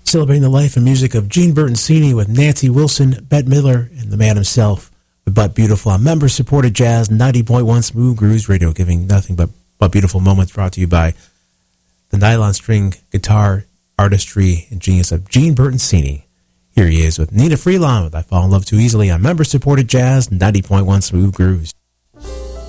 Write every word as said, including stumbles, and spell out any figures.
Celebrating the life and music of Gene Bertoncini with Nancy Wilson, Bette Midler, and the man himself, But Beautiful on member-supported jazz, ninety point one Smooth Grooves Radio, giving nothing but, but beautiful moments, brought to you by the nylon string guitar artistry and genius of Gene Bertoncini. Here he is with Nina Freelon with I Fall in Love Too Easily on member-supported jazz, ninety point one Smooth Grooves.